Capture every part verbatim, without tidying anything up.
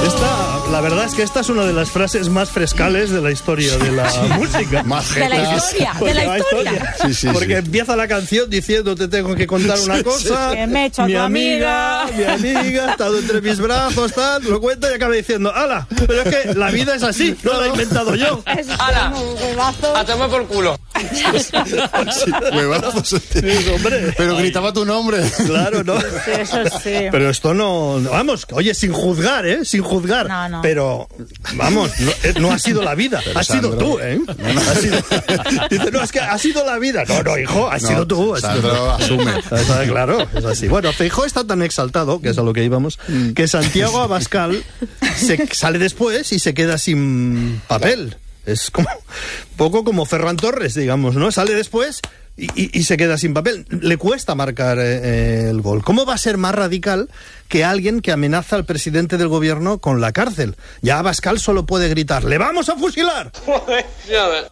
Esta, la verdad es que esta es una de las frases más frescales de la historia de la música. Más De la historia, de la historia. Sí, sí, Porque sí. empieza la canción diciendo te tengo que contar una cosa. Que me he hecho a mi tu amiga, amiga. mi amiga, ha estado entre mis brazos, tal, lo cuenta y acaba diciendo, ¡hala! Pero es que la vida es así, no la he inventado yo. Es ¡Hala! un huevazo. A tomar por culo. Sí, huevazos. Sí, hombre. Pero gritaba tu nombre. Claro, ¿no? Sí, eso sí. Pero esto no... Vamos, oye, sin juzgar, ¿eh? Sin juzgar. No, no. Pero, vamos, no, eh, no ha sido la vida. Pero, ha sido Sandro, tú, ¿eh? Ha sido... Dice, no, es que ha sido la vida. No, no, hijo, has No, sido tú. Has sido Sandro, tú. asume. Está claro, es así. Bueno, Feijóo está tan exaltado, que es a lo que íbamos, que Santiago Abascal se sale después y se queda sin papel. Es como poco como Ferran Torres, digamos, ¿no? Sale después y, y, y se queda sin papel. Le cuesta marcar eh, el gol. ¿Cómo va a ser más radical que alguien que amenaza al presidente del gobierno con la cárcel? Ya Abascal solo puede gritar, ¡le vamos a fusilar! Ya ves.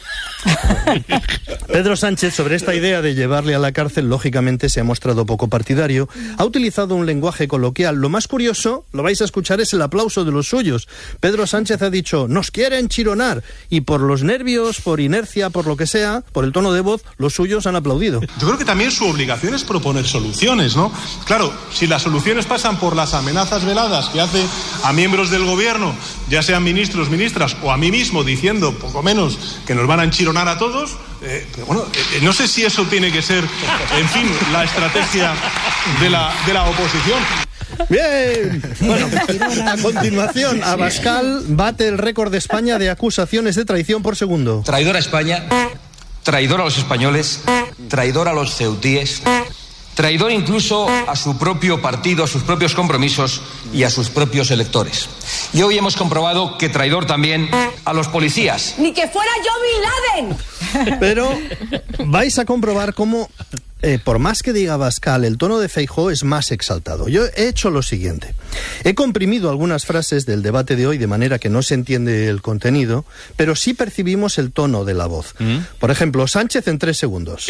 Pedro Sánchez, sobre esta idea de llevarle a la cárcel, lógicamente se ha mostrado poco partidario. Ha utilizado un lenguaje coloquial. Lo más curioso, lo vais a escuchar, es el aplauso de los suyos. Pedro Sánchez ha dicho, nos quieren chironar. Y por los nervios, por inercia, por lo que sea, por el tono de voz, los suyos han aplaudido. Yo creo que también su obligación es proponer soluciones, ¿no? Claro, si las soluciones pasan por las amenazas veladas que hace a miembros del gobierno, ya sean ministros, ministras, o a mí mismo diciendo, poco menos, que nos van a enchironar a todos, eh, pero bueno, eh, no sé si eso tiene que ser, en fin, la estrategia de la, de la oposición. Bien. Bueno, a continuación, Abascal bate el récord de España de acusaciones de traición por segundo. Traidor a España, traidor a los españoles, traidor a los ceutíes, traidor incluso a su propio partido, a sus propios compromisos y a sus propios electores. Y hoy hemos comprobado que traidor también a los policías. ¡Ni que fuera yo Bin Laden! Pero vais a comprobar cómo, eh, por más que diga Abascal, el tono de Feijóo es más exaltado. Yo he hecho lo siguiente. He comprimido algunas frases del debate de hoy de manera que no se entiende el contenido, pero sí percibimos el tono de la voz. ¿Mm? Por ejemplo, Sánchez en tres segundos.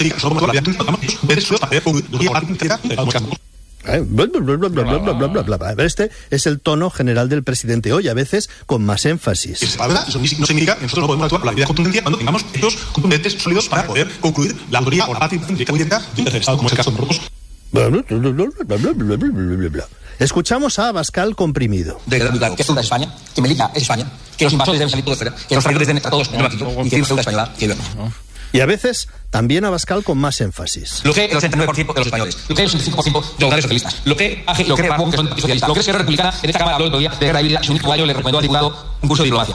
Este es el tono general del presidente hoy, a veces con más énfasis. Eso no significa que nosotros no podemos actuar con la debida contundencia cuando tengamos hechos contundentes, sólidos, para poder concluir la autoría o la parte directa de un tercer Estado, como es el caso de Marruecos. Escuchamos a Abascal comprimido. De que claro, que Ceuta es España, que Melilla es España, que los invasores deben salir todos fuera, que los traidores deben estar todos en el banquillo y que Ceuta española que no. Y a veces también Abascal con más énfasis. Lo que el ochenta y nueve por ciento de los españoles, lo que el ochenta y cinco por ciento de los locales socialistas, lo que A G, lo que Ramón, que son socialistas, lo que es Esquerra Republicana, en esta Cámara habló el otro día de guerra híbrida y su único gallo le recomendó al diputado un curso de diplomacia.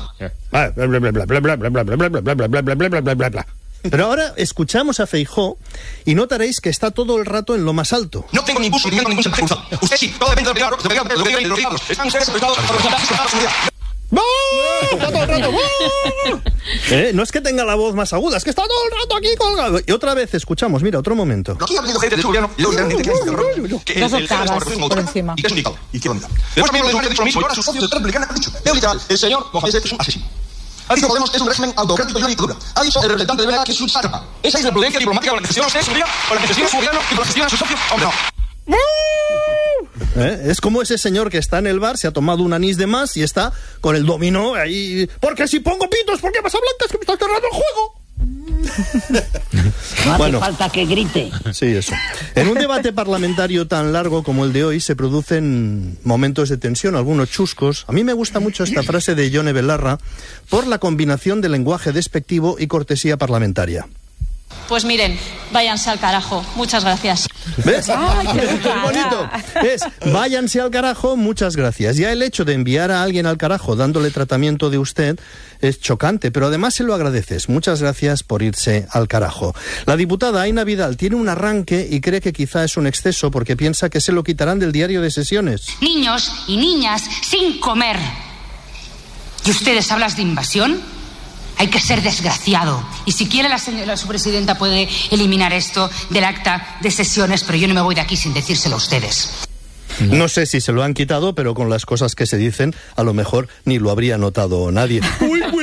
Pero ahora escuchamos a Feijóo y notaréis que está todo el rato en lo más alto. No tengo ningún sentimiento, ningún sentimiento. Usted sí, todo depende de lo que digan los diablos. Están ustedes preparados para representar su seguridad. Está todo el rato. ¿Eh? No es que tenga la voz más aguda, es que está todo el rato aquí colgado. Y otra vez escuchamos, mira, otro momento. Aquí ha venido gente de su gobierno y luego dirán que Dos octavas por encima. y que es un dictador. Y qué bonita. Después también lo ha dicho lo mismo y ahora sus socios de Trump han dicho. Leo literal, el señor Mohamed es un asesino. Ha dicho Podemos que es un régimen autocrático y una dictadura. Ha dicho el representante de Vera que es un sátrapa. Esa es la prudencia diplomática con la que gestiona usted su vida, con la que gestiona su gobierno y con la que gestiona sus socios. Hombre, no. ¿Eh? Es como ese señor que está en el bar, se ha tomado un anís de más y está con el dominó ahí. Porque si pongo pitos, ¿por qué pasa blancas? Que me está cerrando el juego. No hace Bueno. falta que grite. Sí, eso. En un debate parlamentario tan largo como el de hoy se producen momentos de tensión, algunos chuscos. A mí me gusta mucho esta frase de Yone Belarra por la combinación de lenguaje despectivo y cortesía parlamentaria. Pues miren, váyanse al carajo. Muchas gracias. ¿Ves? Ay, qué Es bonito. Es, váyanse al carajo, muchas gracias. Ya el hecho de enviar a alguien al carajo dándole tratamiento de usted es chocante, pero además se lo agradeces. Muchas gracias por irse al carajo. La diputada Aina Vidal tiene un arranque y cree que quizá es un exceso porque piensa que se lo quitarán del diario de sesiones. Niños y niñas sin comer. ¿Y ustedes hablan de invasión? Hay que ser desgraciado. Y si quiere la señora, su presidenta puede eliminar esto del acta de sesiones, pero yo no me voy de aquí sin decírselo a ustedes. No sé si se lo han quitado, pero con las cosas que se dicen, a lo mejor ni lo habría notado nadie. ¡Uy, cuidado!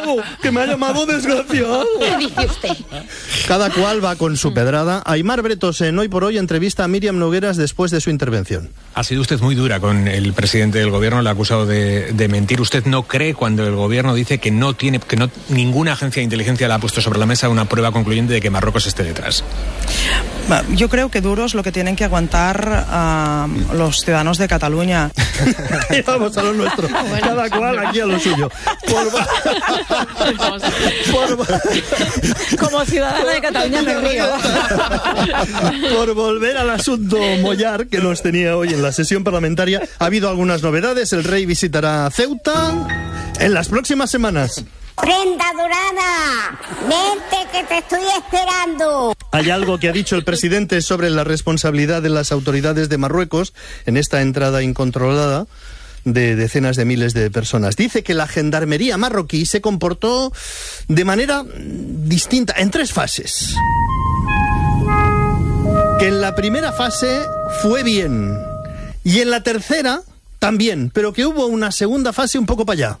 desgraciado, que me ha llamado desgraciado. ¿Qué dice usted? Cada cual va con su pedrada. Aimar Bretos en Hoy por Hoy entrevista a Míriam Nogueras después de su intervención. Ha sido usted muy dura con el presidente del gobierno, le ha acusado de, de mentir. ¿Usted no cree cuando el gobierno dice que no tiene, que no ninguna agencia de inteligencia le ha puesto sobre la mesa una prueba concluyente de que Marruecos esté detrás? Yo creo que duro es lo que tienen que aguantar uh, los ciudadanos de Cataluña. Y vamos a lo nuestro. Bueno, cada cual aquí a lo suyo. Por... Por... Como ciudadana de Cataluña me río. Por volver al asunto Mollar, que nos tenía hoy en la sesión parlamentaria, ha habido algunas novedades. El rey visitará Ceuta en las próximas semanas. Prenda dorada, vente que te estoy esperando. Hay algo que ha dicho el presidente sobre la responsabilidad de las autoridades de Marruecos en esta entrada incontrolada de decenas de miles de personas. Dice que la gendarmería marroquí se comportó de manera distinta, en tres fases. Que en la primera fase fue bien, y en la tercera también, pero que hubo una segunda fase un poco para allá.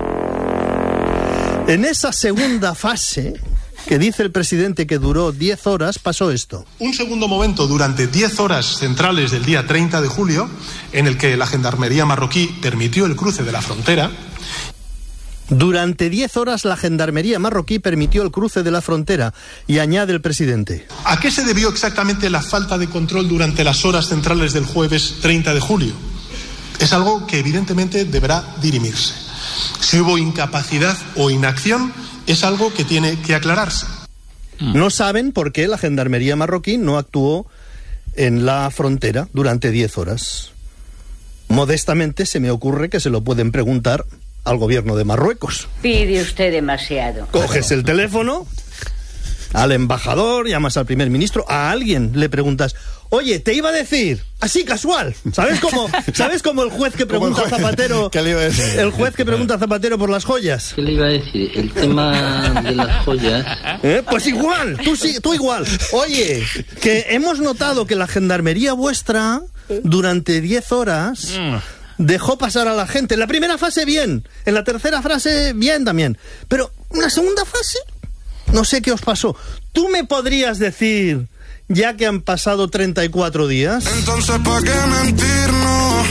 En esa segunda fase, que dice el presidente que duró diez horas, pasó esto. Un segundo momento durante diez horas centrales del día treinta de julio, en el que la gendarmería marroquí permitió el cruce de la frontera. Durante diez horas la gendarmería marroquí permitió el cruce de la frontera, y añade el presidente. ¿A qué se debió exactamente la falta de control durante las horas centrales del jueves treinta de julio? Es algo que evidentemente deberá dirimirse. Si hubo incapacidad o inacción, es algo que tiene que aclararse. No saben por qué la gendarmería marroquí no actuó en la frontera durante diez horas. Modestamente se me ocurre que se lo pueden preguntar al gobierno de Marruecos. Pide usted demasiado. Coges el teléfono, al embajador, llamas al primer ministro, a alguien le preguntas: oye, te iba a decir, así casual, ¿sabes cómo, ¿sabes cómo el juez que pregunta a Zapatero, ¿qué le iba a decir? El juez que pregunta a Zapatero por las joyas? ¿Qué le iba a decir? El tema de las joyas. ¿Eh? Pues igual, tú sí, tú igual. Oye, que hemos notado que la gendarmería vuestra durante diez horas dejó pasar a la gente. En la primera fase bien, en la tercera fase bien también, pero en la segunda fase no sé qué os pasó. ¿Tú me podrías decir, ya que han pasado treinta y cuatro días? Entonces, ¿para qué mentirnos?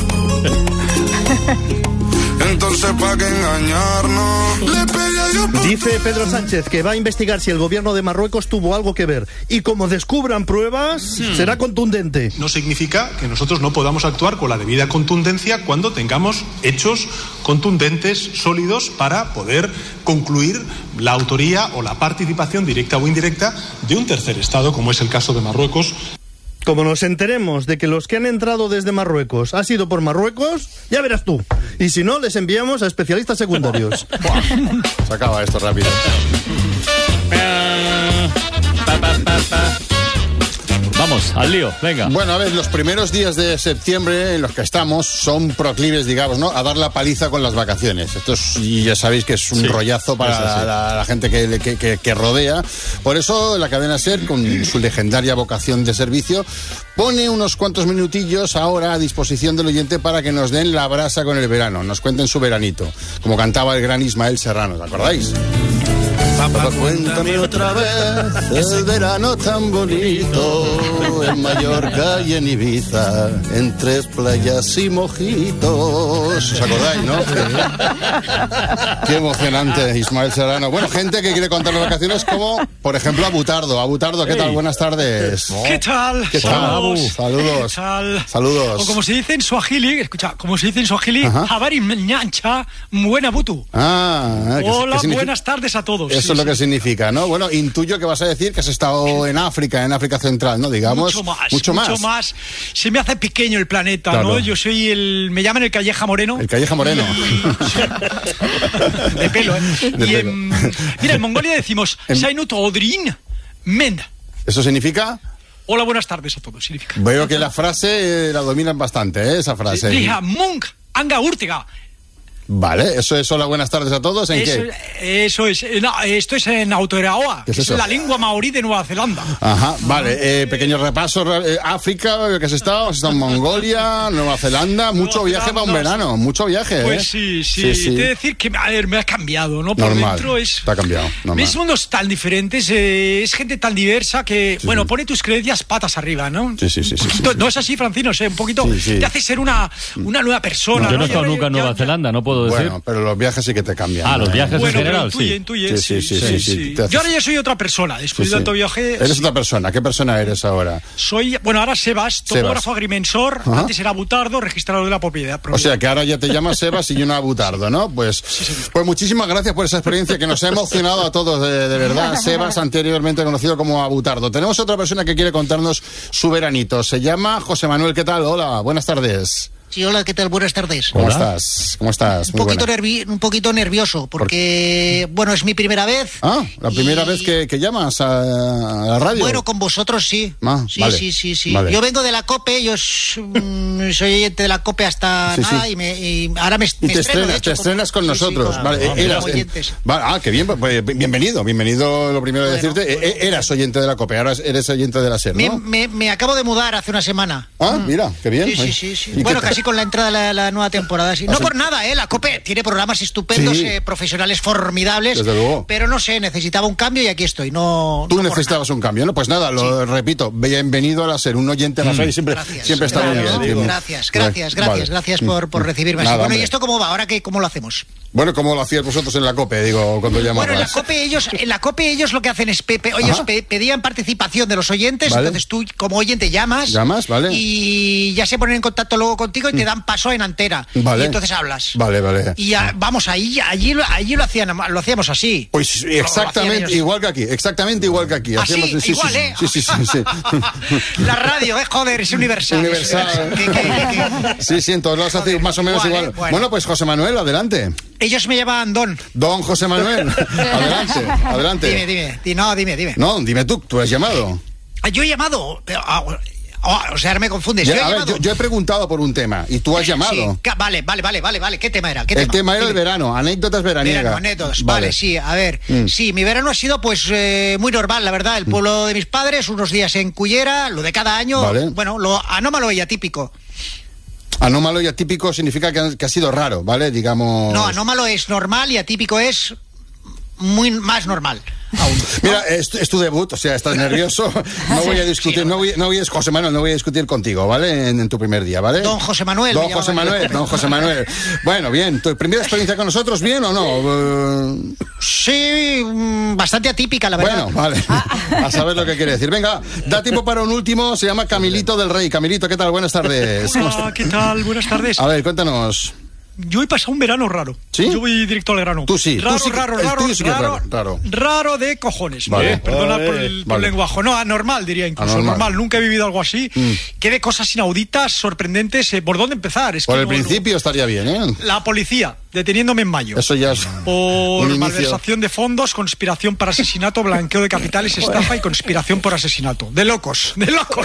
Entonces, ¿para qué engañarnos? Le pedí a Dios por... Dice Pedro Sánchez que va a investigar si el gobierno de Marruecos tuvo algo que ver. Y como descubran pruebas, hmm. será contundente. No significa que nosotros no podamos actuar con la debida contundencia cuando tengamos hechos contundentes, sólidos, para poder concluir la autoría o la participación directa o indirecta de un tercer Estado, como es el caso de Marruecos. Como nos enteremos de que los que han entrado desde Marruecos ha sido por Marruecos, ya verás tú. Y si no, les enviamos a especialistas secundarios. Se acaba esto rápido. Vamos, al lío, venga. Bueno, a ver, los primeros días de septiembre en los que estamos son proclives, digamos, ¿no?, a dar la paliza con las vacaciones. Esto es, y ya sabéis que es un sí, rollazo para la, la, la gente que, que, que, que rodea. Por eso la cadena SER, con su legendaria vocación de servicio, pone unos cuantos minutillos ahora a disposición del oyente para que nos den la brasa con el verano, nos cuenten su veranito, como cantaba el gran Ismael Serrano, ¿te acordáis? Papá, cuéntame otra vez el verano tan bonito en Mallorca y en Ibiza, en tres playas y mojitos. ¿Os acordáis, no? Qué emocionante, Ismael Serrano. Bueno, gente que quiere contar las vacaciones, como por ejemplo a Butardo. A Butardo, ¿qué tal? Buenas tardes. ¿Qué tal? ¿Qué tal? Saludos. Saludos. ¿Qué tal? Saludos. O como se dice en Swahili, escucha, como se dice en Swahili, habari ñancha, buena butu. Ah, ¿qué, hola, qué buenas tardes a todos. Eso sí, es lo que significa, ¿no? Bueno, intuyo que vas a decir que has estado en África, en África Central, ¿no? Digamos. Mucho más. Mucho más. Mucho más. Se me hace pequeño el planeta, claro. ¿no? Yo soy el... Me llaman el Calleja Moreno. El Calleja Moreno. De pelo, ¿eh? De y pelo. En, mira, en Mongolia decimos Sainut Odrin Men. ¿Eso significa? Hola, buenas tardes a todos, significa. Veo que la frase eh, la dominan bastante, ¿eh? Esa frase. Rija Munk Anga Urtiga. Vale, eso es hola, buenas tardes a todos. ¿En eso, qué? Eso es. No, esto es en Aotearoa, ¿Qué es que es eso? la lengua maorí de Nueva Zelanda. Ajá, vale. Eh, pequeño repaso. Eh, África, que has estado, has estado en Mongolia, Nueva Zelanda. Mucho Nueva viaje Zelanda, para un verano, mucho viaje. Pues ¿eh? sí, sí. sí, sí. Te he de decir que a ver, me ha cambiado, ¿no? Por Normal, dentro es. te ha cambiado. Normal. Ves mundos tan diferentes, eh, es gente tan diversa que, Sí, bueno, sí. pone tus creencias patas arriba, ¿no? Sí, sí, sí. sí, sí, sí. No es así, Francino, sé, un poquito Sí, sí. te hace ser una, una nueva persona. Yo no he ¿no? estado Ya- nunca en ya- Nueva Zelanda, no puedo decir. Bueno, pero los viajes sí que te cambian. Ah, los ¿eh? viajes Bueno, en general, pero intuye, sí. intuye, Sí, sí, sí, sí, sí, te haces- Yo ahora ya soy otra persona, después Sí, de sí. tanto viaje. Eres sí. otra persona. ¿Qué persona eres ahora? Soy, bueno, ahora Sebas, topógrafo Sebas. agrimensor, Ajá. antes era butardo, registrador de la propiedad. O sea, que ahora ya te llamas Sebas y yo no Abutardo, ¿no? Pues, pues muchísimas gracias por esa experiencia que nos ha emocionado a todos, de, de verdad. Sebas, anteriormente conocido como Abutardo. Tenemos otra persona que quiere contarnos su veranito. Se llama José Manuel. ¿Qué tal? Hola, buenas tardes. Sí, hola, ¿qué tal? Buenas tardes. ¿Cómo Hola. estás? ¿Cómo estás? Un Muy poquito, buena. nervi- un poquito nervioso, porque, bueno, es mi primera vez. Ah, la primera y- vez que, que llamas a, a la radio. Bueno, con vosotros sí. Ah, sí, vale. sí, sí, sí. Vale. Yo vengo de la COPE, yo s- mm, soy oyente de la COPE hasta Sí, nada sí. y, me, y ahora me, Y me te estreno, de estrenas, hecho, te estrenas con sí, sí, nosotros. con- vale, con eras, oyentes. vale, ah, qué bien, pues, bienvenido, bienvenido, lo primero de Bueno, decirte. bueno, Eh, eras oyente de la COPE, ahora eres oyente de la SER, Me, ¿no? me- me acabo de mudar hace una semana. Ah, mira, qué bien. Sí, sí, Ay. sí, sí. ¿Y qué Bueno, tal? casi con la entrada de la, la nueva temporada. Sí. Ah, No sí. por nada, ¿eh? La COPE tiene programas estupendos, Sí. eh, profesionales formidables. Desde luego. Pero no sé, necesitaba un cambio y aquí estoy. No, Tú no por necesitabas un cambio, ¿no? Pues nada, lo repito, bienvenido a la SER, un oyente a la SER y siempre, Gracias. siempre está muy Gracias, bien. Gracias, gracias, gracias, Vale. gracias por, por recibirme así. Nada, Bueno, hombre. ¿y esto cómo va? ¿Ahora qué, cómo lo hacemos? Bueno, ¿cómo lo hacíais vosotros en la COPE, digo, cuando llamabas? Bueno, en la COPE ellos, en la COPE ellos lo que hacen es pe- pe- ellos Ajá. pe- pedían participación de los oyentes, Vale. entonces tú como oyente llamas, Llamas, vale. y ya se ponen en contacto luego contigo y te dan paso en antena. Vale. Y entonces hablas. Vale, vale. Y ya, vamos, ahí, allí, lo- allí lo hacían, lo hacíamos así. Pues Lo- lo hacían exactamente ellos. igual que aquí, exactamente igual que aquí. Ah, Hacíamos- sí, igual, sí, ¿eh? sí, sí, sí, sí. La radio, eh, joder, es universal. Universal. Que- que- que- Sí, sí, en todos lados hace más o menos igual, igual. ¿eh? Bueno. Bueno, pues José Manuel, adelante. Ellos me llamaban Don. Don José Manuel, adelante, adelante. Dime, dime, di- no, dime, dime. No, dime tú, tú has llamado. Ah, Yo he llamado, pero, ah, ah, o sea, ahora me confundes. Ya, yo he a ver, llamado. yo, yo he preguntado por un tema y tú has llamado. Sí, ca- vale, vale, vale, vale, vale. ¿Qué tema era? ¿Qué El tema era el Dime. verano, anécdotas veraniegas. Verano, anécdotas. Vale, sí, a ver. Mm. Sí, mi verano ha sido pues eh, muy normal, la verdad. El pueblo de mis padres, unos días en Cullera, lo de cada año. Vale. Bueno, lo anómalo y atípico. Anómalo y atípico significa que ha, que ha sido raro, ¿vale? Digamos. No, anómalo es normal y atípico es muy más normal. Aún. Mira, es, tu- es tu debut, o sea, estás nervioso. No voy a discutir, no voy, no voy a, José Manuel, no voy a discutir contigo, ¿vale? En, en tu primer día, ¿vale? Don José Manuel. Don me José llamaban. Manuel, don José Manuel. Bueno, bien, ¿tu primera experiencia con nosotros, bien o no? Eh, Sí, mm, bastante atípica, la verdad. Bueno, vale. A saber lo que quiere decir. Venga, da tiempo para un último, se llama Camilito del Rey. Camilito, ¿qué tal? Buenas tardes. ¿Cómo Hola, estás? ¿qué tal? Buenas tardes. A ver, cuéntanos. Yo he pasado un verano raro. ¿Sí? Yo voy directo al grano. Tú sí, tú Raro, sí que- raro, el raro, tuyo sí que es raro, raro, raro. raro de cojones. Vale. ¿eh? Perdona por el, por Vale. el lenguaje. No, anormal diría incluso. Anormal. Normal. Nunca he vivido algo así. Mm. Que de cosas inauditas, sorprendentes. eh, ¿Por dónde empezar? Es Por que el no- principio estaría bien, ¿eh? no- La policía, deteniéndome en mayo. Eso ya es Por un inicio. malversación de fondos, conspiración para asesinato, blanqueo de capitales, estafa y conspiración por asesinato. De locos, de locos.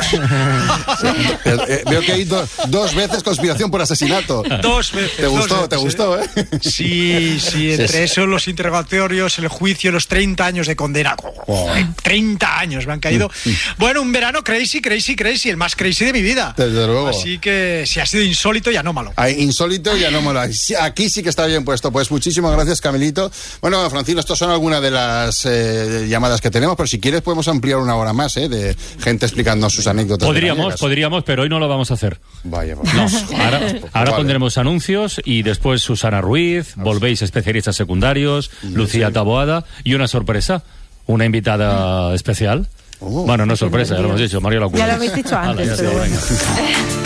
Eh, eh, veo que hay do- dos veces conspiración por asesinato. Dos veces. ¿Te dos gustó? veces, ¿Te ¿eh? gustó, eh? Sí, sí, entre Sí, sí. eso, los interrogatorios, el juicio, los treinta años de condena. Oh. treinta años me han caído. Bueno, un verano crazy, crazy, crazy, el más crazy de mi vida. Desde luego. Así que si ha sido insólito y anómalo. Ay, insólito y anómalo. Sí, aquí sí que está bien puesto. Pues muchísimas gracias, Camilito. Bueno, Francino, estas son algunas de las eh, llamadas que tenemos, pero si quieres podemos ampliar una hora más, ¿eh? De gente explicando sus anécdotas. Podríamos, veraniegas. podríamos, pero hoy no lo vamos a hacer. Vaya, vaya. No, ahora, ahora Vale. pondremos anuncios y después Susana Ruiz, volvéis especialistas secundarios, Lucía Taboada y una sorpresa, una invitada especial. Oh. Bueno, no sorpresa, ya lo hemos dicho, Mario Locura. Ya lo habéis dicho antes, Hala, ya pero está, bueno. venga.